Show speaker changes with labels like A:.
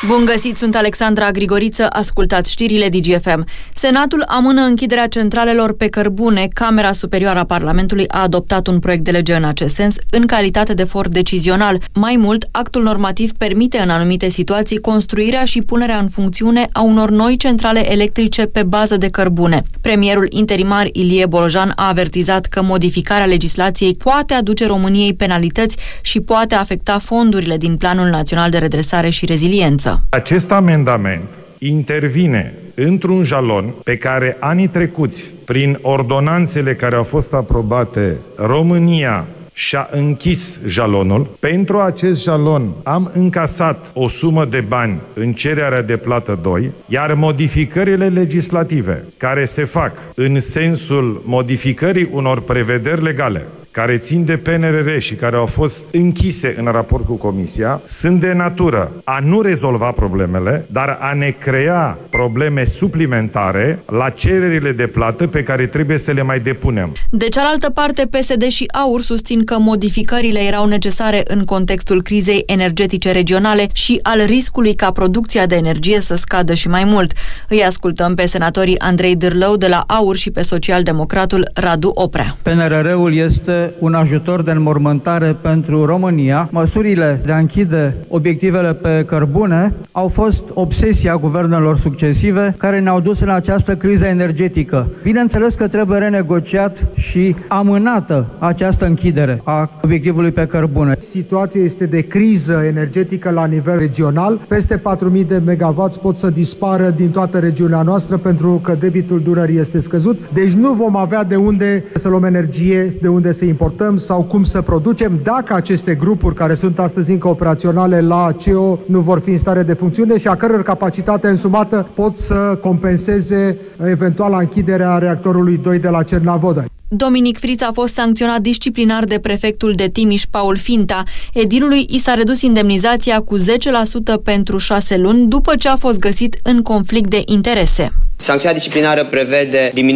A: Bun găsit, sunt Alexandra Grigoriță, ascultați știrile DGFM. Senatul amână închiderea centralelor pe cărbune. Camera Superioară a Parlamentului a adoptat un proiect de lege în acest sens, în calitate de for decizional. Mai mult, actul normativ permite în anumite situații construirea și punerea în funcțiune a unor noi centrale electrice pe bază de cărbune. Premierul interimar Ilie Bolojan a avertizat că modificarea legislației poate aduce României penalități și poate afecta fondurile din Planul Național de Redresare și Reziliență.
B: Acest amendament intervine într-un jalon pe care anii trecuți, prin ordonanțele care au fost aprobate, România și-a închis jalonul. Pentru acest jalon am încasat o sumă de bani în cererea de plată 2, iar modificările legislative care se fac în sensul modificării unor prevederi legale care țin de PNRR și care au fost închise în raport cu Comisia, sunt de natură a nu rezolva problemele, dar a ne crea probleme suplimentare la cererile de plată pe care trebuie să le mai depunem.
A: De cealaltă parte, PSD și AUR susțin că modificările erau necesare în contextul crizei energetice regionale și al riscului ca producția de energie să scadă și mai mult. Îi ascultăm pe senatorii Andrei Dârlău de la AUR și pe socialdemocratul Radu Oprea.
C: PNRR-ul este un ajutor de înmormântare pentru România. Măsurile de a închide obiectivele pe cărbune au fost obsesia guvernelor succesive care ne-au dus în această criză energetică. Bineînțeles că trebuie renegociat și amânată această închidere a obiectivului pe cărbune.
D: Situația este de criză energetică la nivel regional. Peste 4.000 de megawatts pot să dispară din toată regiunea noastră pentru că debitul Dunării este scăzut. Deci nu vom avea de unde să luăm energie, de unde să importăm sau cum să producem dacă aceste grupuri care sunt astăzi încă operaționale la CEO nu vor fi în stare de funcțiune și a căror capacitate însumată pot să compenseze eventuala închidere a reactorului 2 de la Cernavodă.
A: Dominic Friț a fost sancționat disciplinar de prefectul de Timiș, Paul Finta. Edilului i s-a redus indemnizația cu 10% pentru 6 luni după ce a fost găsit în conflict de interese.
E: Sancțiunea disciplinară prevede diminuarea